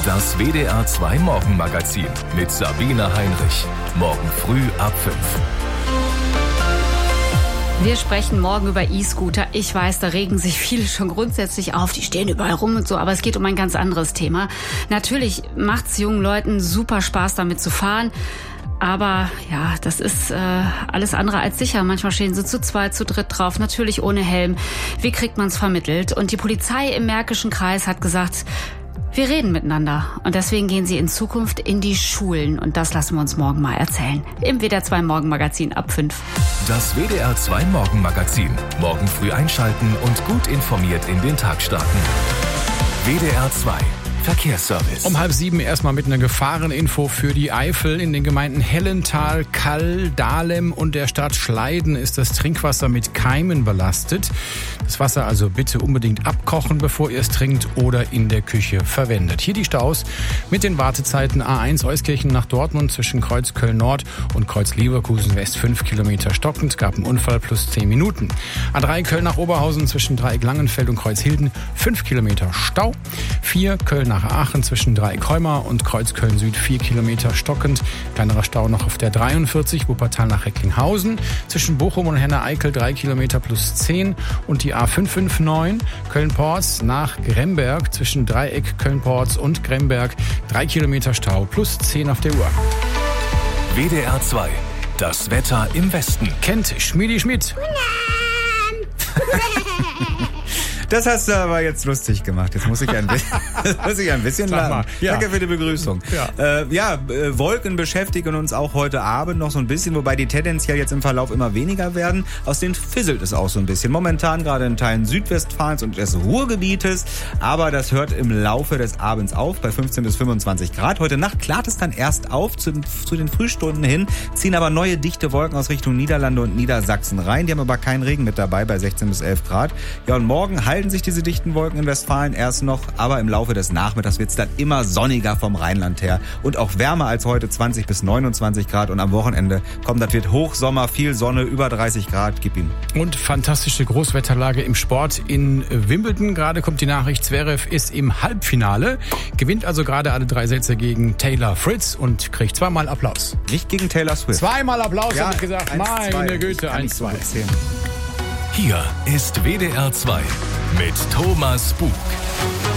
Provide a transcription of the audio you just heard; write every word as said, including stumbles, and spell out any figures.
Das W D R zwei Morgenmagazin mit Sabine Heinrich. Morgen früh ab fünf. Wir sprechen morgen über E-Scooter. Ich weiß, da regen sich viele schon grundsätzlich auf. Die stehen überall rum und so. Aber es geht um ein ganz anderes Thema. Natürlich macht es jungen Leuten super Spaß, damit zu fahren. Aber ja, das ist äh, alles andere als sicher. Manchmal stehen sie zu zweit, zu dritt drauf. Natürlich ohne Helm. Wie kriegt man es vermittelt? Und die Polizei im Märkischen Kreis hat gesagt, wir reden miteinander. Und deswegen gehen sie in Zukunft in die Schulen. Und das lassen wir uns morgen mal erzählen. Im W D R zwei Morgenmagazin ab fünf. Das W D R zwei Morgenmagazin. Morgen früh einschalten und gut informiert in den Tag starten. W D R zwei Verkehrsservice. Um halb sieben erstmal mit einer Gefahreninfo für die Eifel. In den Gemeinden Hellental, Kall, Dahlem und der Stadt Schleiden ist das Trinkwasser mit Keimen belastet. Das Wasser also bitte unbedingt abkochen, bevor ihr es trinkt oder in der Küche verwendet. Hier die Staus mit den Wartezeiten A eins Euskirchen nach Dortmund zwischen Kreuz Köln-Nord und Kreuz Leverkusen West fünf Kilometer stockend. Gab einen Unfall plus zehn Minuten. A drei Köln nach Oberhausen zwischen Dreieck Langenfeld und Kreuz Hilden fünf Kilometer Stau. vier Köln nach Aachen zwischen Dreieck-Heumar und Kreuz Köln-Süd vier Kilometer stockend. Kleinerer Stau noch auf der dreiundvierzig, Wuppertal nach Recklinghausen. Zwischen Bochum und Henne-Eickel drei Kilometer plus zehn. Und die A fünf fünf neun Köln-Porz nach Gremberg zwischen Dreieck, Köln-Porz und Gremberg drei Kilometer Stau plus zehn auf der Uhr. W D R zwei. Das Wetter im Westen. Kennt Schmiedi Schmidt. Das hast du aber jetzt lustig gemacht. Jetzt muss ich ein bisschen, muss ich ein bisschen lachen. Ja. Danke für die Begrüßung. Ja, äh, ja äh, Wolken beschäftigen uns auch heute Abend noch so ein bisschen, wobei die tendenziell jetzt im Verlauf immer weniger werden. Aus denen fisselt es auch so ein bisschen. Momentan gerade in Teilen Südwestfalens und des Ruhrgebietes. Aber das hört im Laufe des Abends auf bei fünfzehn bis fünfundzwanzig Grad. Heute Nacht klart es dann erst auf zu, zu den Frühstunden hin, ziehen aber neue dichte Wolken aus Richtung Niederlande und Niedersachsen rein. Die haben aber keinen Regen mit dabei bei sechzehn bis elf Grad. Ja, und morgen halten sich diese dichten Wolken in Westfalen erst noch, aber im Laufe des Nachmittags wird es dann immer sonniger vom Rheinland her und auch wärmer als heute, zwanzig bis neunundzwanzig Grad, und am Wochenende kommt, das wird Hochsommer, viel Sonne, über dreißig Grad, gib ihm. Und fantastische Großwetterlage im Sport in Wimbledon. Gerade kommt die Nachricht, Zverev ist im Halbfinale, gewinnt also gerade alle drei Sätze gegen Taylor Fritz und kriegt zweimal Applaus. Nicht gegen Taylor Swift. Zweimal Applaus, ja, habe ich gesagt. eins, Meine zwei. Güte, eins, zwei. Hier ist W D R zwei mit Thomas Bug.